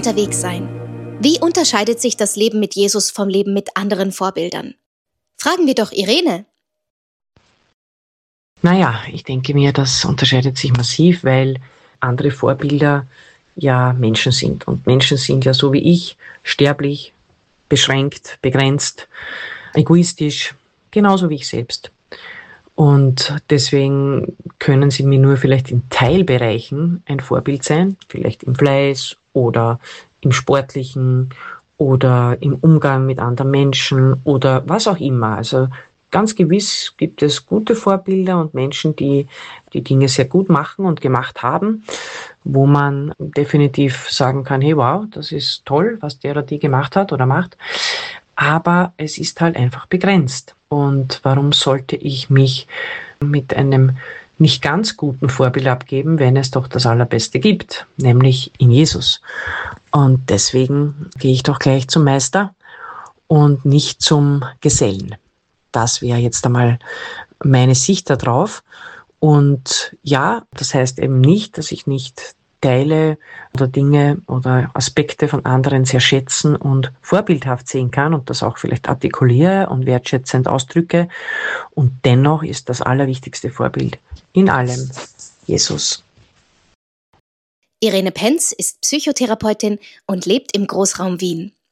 unterwegs sein. Wie unterscheidet sich das Leben mit Jesus vom Leben mit anderen Vorbildern? Fragen wir doch Irene. Naja, ich denke mir, das unterscheidet sich massiv, weil andere Vorbilder ja Menschen sind. Und Menschen sind ja so wie ich sterblich, beschränkt, begrenzt, egoistisch, genauso wie ich selbst. Und deswegen können sie mir nur vielleicht in Teilbereichen ein Vorbild sein, vielleicht im Fleiß oder im Sportlichen oder im Umgang mit anderen Menschen oder was auch immer. Also ganz gewiss gibt es gute Vorbilder und Menschen, die die Dinge sehr gut machen und gemacht haben, wo man definitiv sagen kann, hey wow, das ist toll, was der oder die gemacht hat oder macht. Aber es ist halt einfach begrenzt. Und warum sollte ich mich mit einem nicht ganz guten Vorbild abgeben, wenn es doch das Allerbeste gibt, nämlich in Jesus? Und deswegen gehe ich doch gleich zum Meister und nicht zum Gesellen. Das wäre jetzt einmal meine Sicht darauf. Und ja, das heißt eben nicht, dass ich nicht Teile oder Dinge oder Aspekte von anderen sehr schätzen und vorbildhaft sehen kann und das auch vielleicht artikuliere und wertschätzend ausdrücke. Und dennoch ist das allerwichtigste Vorbild in allem Jesus. Irene Penz ist Psychotherapeutin und lebt im Großraum Wien.